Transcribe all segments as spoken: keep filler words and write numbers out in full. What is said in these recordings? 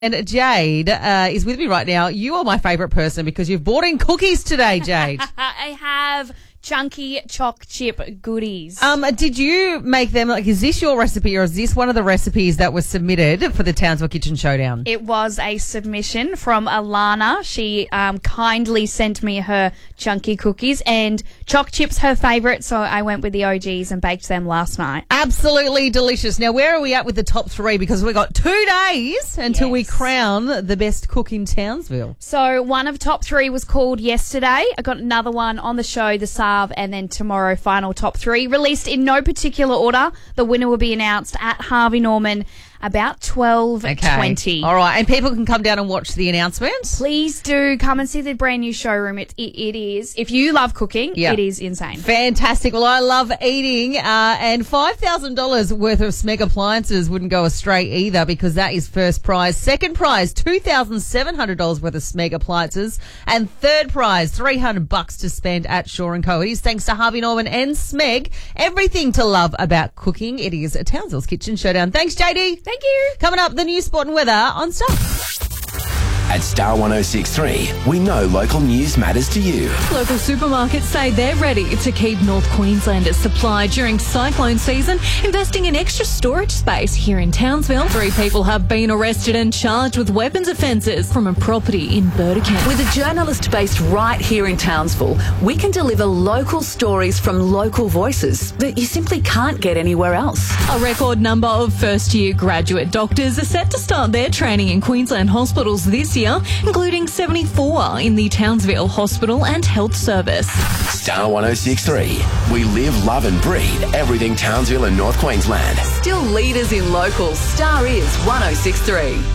And Jade uh, is with me right now. You are my favourite person because you've bought in cookies today, Jade. I have chunky choc chip goodies. Um, did you make them? Like, is this your recipe, or is this one of the recipes that was submitted for the Townsville Kitchen Showdown? It was a submission from Alana. She um, kindly sent me her chunky cookies, and choc chips her favourite, so I went with the O Gs and baked them last night. Absolutely delicious. Now, where are we at with the top three? Because we've got two days until Yes. we crown the best cook in Townsville. So one of top three was called yesterday. I got another one on the show this afternoon. And then tomorrow, final top three, released in no particular order. The winner will be announced at Harvey Norman about twelve twenty. All right, and people can come down and watch the announcement. Please do come and see the brand new showroom. It, it, it is, if you love cooking, Yeah. it is insane. Fantastic. Well, I love eating, uh, and five thousand dollars worth of Smeg appliances wouldn't go astray either, because that is first prize. Second prize, two thousand seven hundred dollars worth of Smeg appliances, and third prize, three hundred bucks to spend at Shaw and Co. It is thanks to Harvey Norman and Smeg. Everything to love about cooking. It is a Townsville's Kitchen Showdown. Thanks, J D. Thank you. Coming up, the news, sport and weather on Star. At Star one oh six point three, we know local news matters to you. Local supermarkets say they're ready to keep North Queenslanders supplied during cyclone season, investing in extra storage space here in Townsville. Three people have been arrested and charged with weapons offences from a property in Burdekin. With a journalist based right here in Townsville, we can deliver local stories from local voices that you simply can't get anywhere else. A record number of first-year graduate doctors are set to start their training in Queensland hospitals this year, including seventy-four in the Townsville Hospital and Health Service. Star one oh six point three. We live, love and breathe everything Townsville and North Queensland. Still leaders in local. Star is one oh six point three.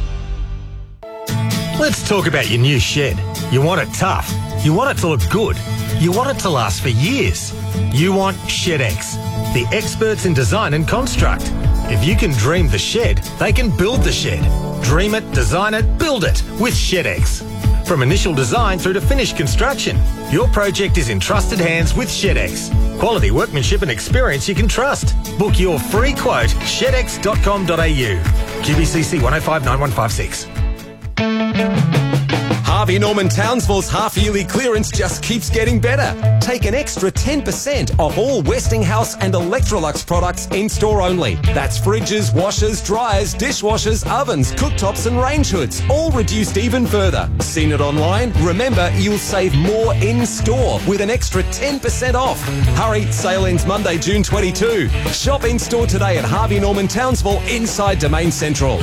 Let's talk about your new shed. You want it tough. You want it to look good. You want it to last for years. You want ShedX, the experts in design and construct. If you can dream the shed, they can build the shed. Dream it, design it, build it with ShedX. From initial design through to finished construction, your project is in trusted hands with ShedX. Quality workmanship and experience you can trust. Book your free quote, shed x dot com dot a u. Q B C C one oh five nine one five six. Harvey Norman Townsville's half-yearly clearance just keeps getting better. Take an extra ten percent off all Westinghouse and Electrolux products in-store only. That's fridges, washers, dryers, dishwashers, ovens, cooktops and range hoods, all reduced even further. Seen it online? Remember, you'll save more in-store with an extra ten percent off. Hurry, sale ends Monday, June twenty-second. Shop in-store today at Harvey Norman Townsville inside Domain Central.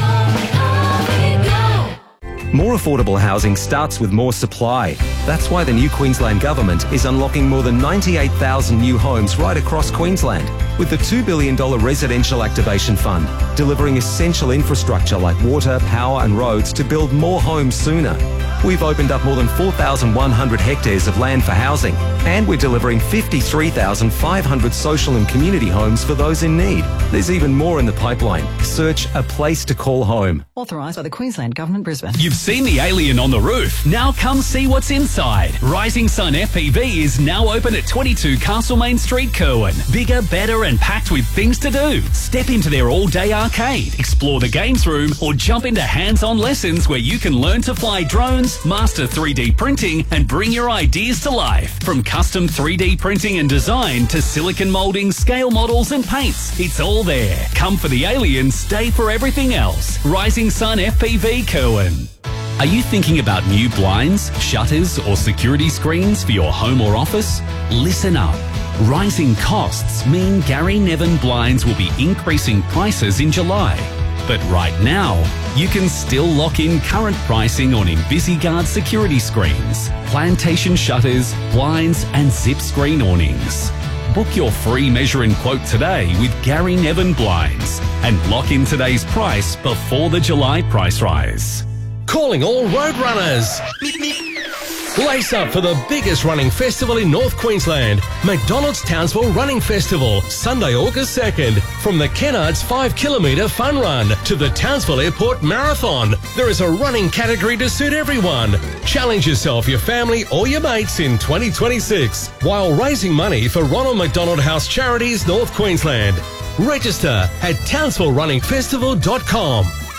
More affordable housing starts with more supply. That's why the new Queensland Government is unlocking more than ninety-eight thousand new homes right across Queensland with the two billion dollars Residential Activation Fund, delivering essential infrastructure like water, power and roads to build more homes sooner. We've opened up more than four thousand one hundred hectares of land for housing, and we're delivering fifty-three thousand five hundred social and community homes for those in need. There's even more in the pipeline. Search A Place to Call Home. Authorised by the Queensland Government, Brisbane. You've seen the alien on the roof. Now come see what's inside. Rising Sun F P V is now open at twenty-two Castlemaine Street, Kerwin. Bigger, better and packed with things to do. Step into their all-day arcade, explore the games room or jump into hands-on lessons where you can learn to fly drones, master three D printing and bring your ideas to life. From custom three D printing and design to silicon moulding, scale models and paints, it's all there. Come for the aliens, stay for everything else. Rising Sun F P V, Kerwin. Are you thinking about new blinds, shutters or security screens for your home or office? Listen up. Rising costs mean Gary Nevin Blinds will be increasing prices in July. But right now, you can still lock in current pricing on InvisiGuard security screens, plantation shutters, blinds and zip screen awnings. Book your free measure and quote today with Gary Nevin Blinds and lock in today's price before the July price rise. Calling all road runners. Lace up for the biggest running festival in North Queensland, McDonald's Townsville Running Festival, Sunday, August second. From the Kennards five kilometre fun run to the Townsville Airport Marathon, there is a running category to suit everyone. Challenge yourself, your family or your mates in twenty twenty-six while raising money for Ronald McDonald House Charities North Queensland. Register at townsville running festival dot com.